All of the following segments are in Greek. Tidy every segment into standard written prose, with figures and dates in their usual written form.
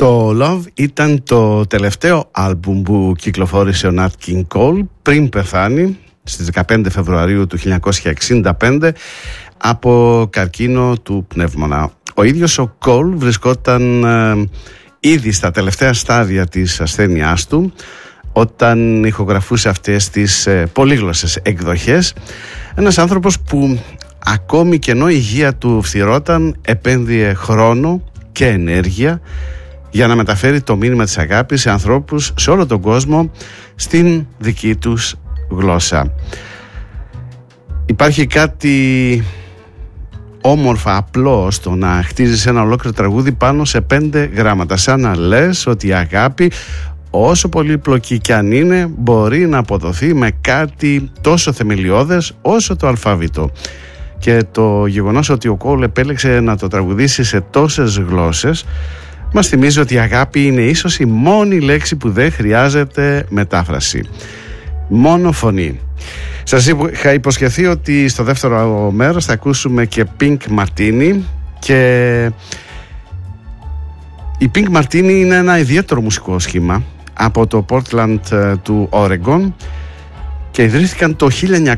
Το Love ήταν το τελευταίο άλμπουμ που κυκλοφόρησε ο Nat King Cole πριν πεθάνει στις 15 Φεβρουαρίου του 1965 από καρκίνο του πνεύμονα. Ο ίδιος ο Cole βρισκόταν ήδη στα τελευταία στάδια της ασθένειάς του όταν ηχογραφούσε αυτές τις πολύγλωσσες εκδοχές. Ένας άνθρωπος που ακόμη και ενώ η υγεία του φθιρώταν επένδυε χρόνο και ενέργεια για να μεταφέρει το μήνυμα της αγάπης σε ανθρώπους σε όλο τον κόσμο στην δική τους γλώσσα. Υπάρχει κάτι όμορφα απλό στο να χτίζεις ένα ολόκληρο τραγούδι πάνω σε 5 γράμματα, σαν να λες ότι η αγάπη, όσο πολύπλοκη κι αν είναι, μπορεί να αποδοθεί με κάτι τόσο θεμελιώδες όσο το αλφάβητο. Και το γεγονός ότι ο Cole επέλεξε να το τραγουδήσει σε τόσες γλώσσες μας θυμίζει ότι η αγάπη είναι ίσως η μόνη λέξη που δεν χρειάζεται μετάφραση. Μόνο φωνή. Σας είχα υποσχεθεί ότι στο δεύτερο μέρος θα ακούσουμε και Pink Martini, και η Pink Martini είναι ένα ιδιαίτερο μουσικό σχήμα από το Portland του Oregon και ιδρύθηκαν το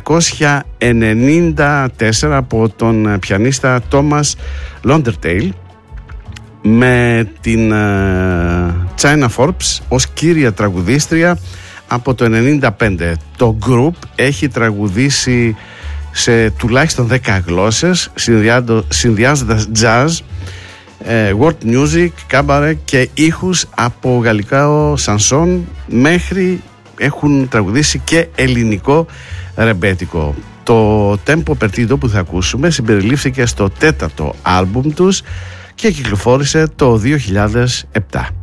1994 από τον πιανίστα Thomas Lauderdale με την China Forbes ως κύρια τραγουδίστρια από το 1995. Το group έχει τραγουδήσει σε τουλάχιστον 10 γλώσσες, συνδυάζοντας jazz, world music, cabaret και ήχους από γαλλικά σανσόν, μέχρι έχουν τραγουδήσει και ελληνικό ρεμπέτικο. Το Tempo Perdido που θα ακούσουμε συμπεριλήφθηκε στο 4ο άλμπουμ τους και κυκλοφόρησε το 2007.